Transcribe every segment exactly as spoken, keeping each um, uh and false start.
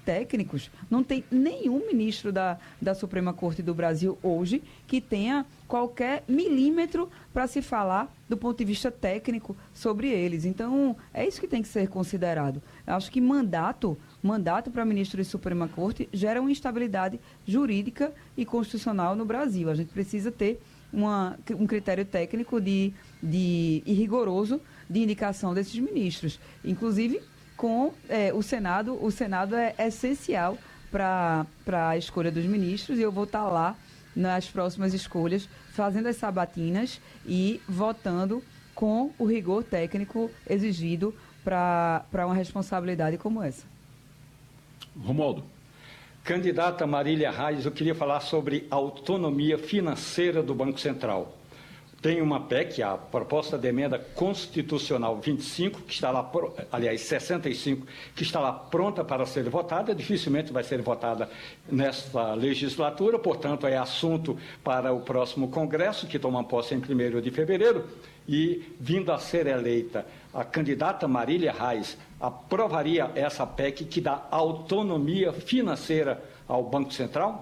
técnicos. Não tem nenhum ministro da, da Suprema Corte do Brasil hoje que tenha qualquer milímetro para se falar do ponto de vista técnico sobre eles. Então, é isso que tem que ser considerado. Eu acho que mandato, mandato para ministro de Suprema Corte gera uma instabilidade jurídica e constitucional no Brasil. A gente precisa ter uma, um critério técnico de, de, e rigoroso de indicação desses ministros. Inclusive, com é, o Senado, o Senado é essencial para a escolha dos ministros, e eu vou estar lá nas próximas escolhas, fazendo as sabatinas e votando com o rigor técnico exigido para uma responsabilidade como essa. Romualdo. Candidata Marília Reis, eu queria falar sobre a autonomia financeira do Banco Central. Tem uma P E C, a Proposta de Emenda Constitucional vinte e cinco, que está lá, aliás, sessenta e cinco, que está lá pronta para ser votada, dificilmente vai ser votada nesta legislatura, portanto, é assunto para o próximo Congresso, que toma posse em primeiro de fevereiro, e, vindo a ser eleita, a candidata Marília Reis aprovaria essa P E C que dá autonomia financeira ao Banco Central?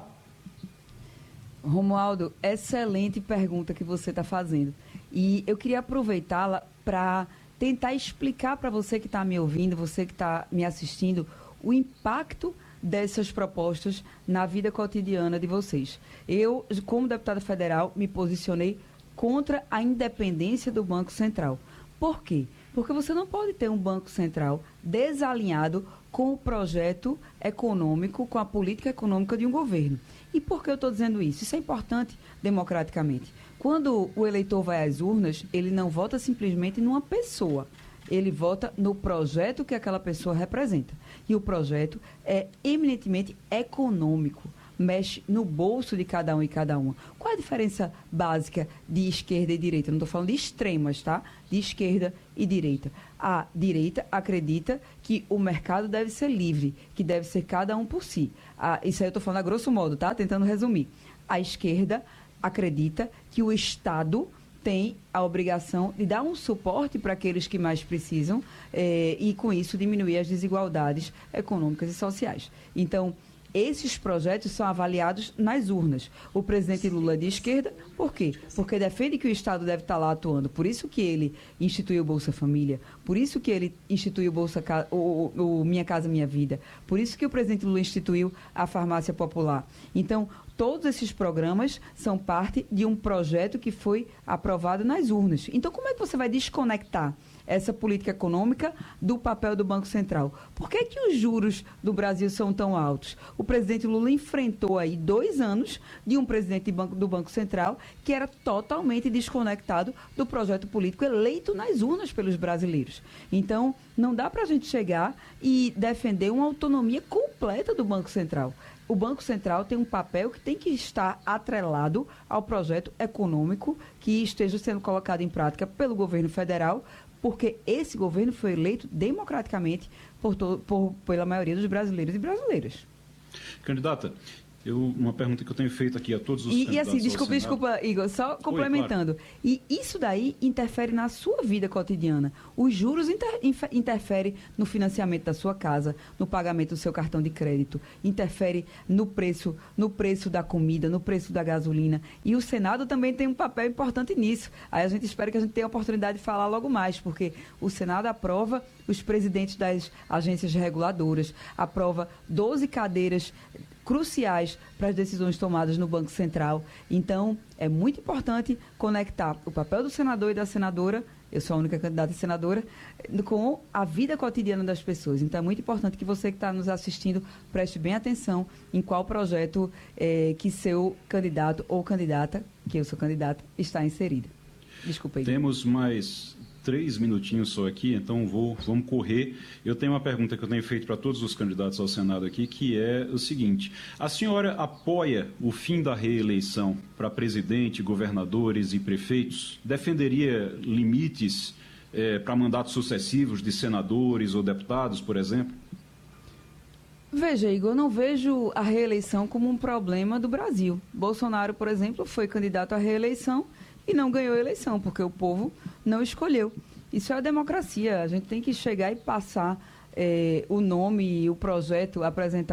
Romualdo, excelente pergunta que você está fazendo. E eu queria aproveitá-la para tentar explicar para você que está me ouvindo, você que está me assistindo, o impacto dessas propostas na vida cotidiana de vocês. Eu, como deputada federal, me posicionei contra a independência do Banco Central. Por quê? Porque você não pode ter um Banco Central desalinhado com o projeto econômico, com a política econômica de um governo. E por que eu estou dizendo isso? Isso é importante democraticamente. Quando o eleitor vai às urnas, ele não vota simplesmente numa pessoa. Ele vota no projeto que aquela pessoa representa. E o projeto é eminentemente econômico. Mexe no bolso de cada um e cada uma. Qual a diferença básica de esquerda e direita? Não estou falando de extremas, tá? De esquerda e direita. A direita acredita que o mercado deve ser livre, que deve ser cada um por si. Ah, isso aí eu estou falando a grosso modo, tá? Tentando resumir. A esquerda acredita que o Estado tem a obrigação de dar um suporte para aqueles que mais precisam eh, e, com isso, diminuir as desigualdades econômicas e sociais. Então, esses projetos são avaliados nas urnas. O presidente Lula é de esquerda, por quê? Porque defende que o Estado deve estar lá atuando. Por isso que ele instituiu o Bolsa Família, por isso que ele instituiu o, Bolsa, o, o, o Minha Casa Minha Vida, por isso que o presidente Lula instituiu a Farmácia Popular. Então, todos esses programas são parte de um projeto que foi aprovado nas urnas. Então, como é que você vai desconectar essa política econômica do papel do Banco Central? Por que que os juros do Brasil são tão altos? O presidente Lula enfrentou aí dois anos de um presidente de banco, do Banco Central que era totalmente desconectado do projeto político eleito nas urnas pelos brasileiros. Então, não dá para a gente chegar e defender uma autonomia completa do Banco Central. O Banco Central tem um papel que tem que estar atrelado ao projeto econômico que esteja sendo colocado em prática pelo governo federal, porque esse governo foi eleito democraticamente por to, por, pela maioria dos brasileiros e brasileiras. Candidata, eu, uma pergunta que eu tenho feito aqui a todos os e, candidatos. E assim, desculpa, ao Senado. desculpa, Igor, só complementando. Oi, claro. E isso daí interfere na sua vida cotidiana. Os juros inter, interferem no financiamento da sua casa, no pagamento do seu cartão de crédito, interfere no preço, no preço da comida, no preço da gasolina. E o Senado também tem um papel importante nisso. Aí a gente espera que a gente tenha a oportunidade de falar logo mais, porque o Senado aprova os presidentes das agências reguladoras, aprova doze cadeiras cruciais para as decisões tomadas no Banco Central. Então, é muito importante conectar o papel do senador e da senadora, eu sou a única candidata a senadora, com a vida cotidiana das pessoas. Então, é muito importante que você que está nos assistindo preste bem atenção em qual projeto eh, que seu candidato ou candidata, que eu sou candidata, está inserida. Desculpa aí. Temos mais três minutinhos só aqui, então vou, vamos correr. Eu tenho uma pergunta que eu tenho feito para todos os candidatos ao Senado aqui, que é o seguinte: a senhora apoia o fim da reeleição para presidente, governadores e prefeitos? Defenderia limites eh, para mandatos sucessivos de senadores ou deputados, por exemplo? Veja, Igor, eu não vejo a reeleição como um problema do Brasil. Bolsonaro, por exemplo, foi candidato à reeleição e não ganhou a eleição, porque o povo não escolheu. Isso é a democracia. A gente tem que chegar e passar eh, o nome e o projeto apresentado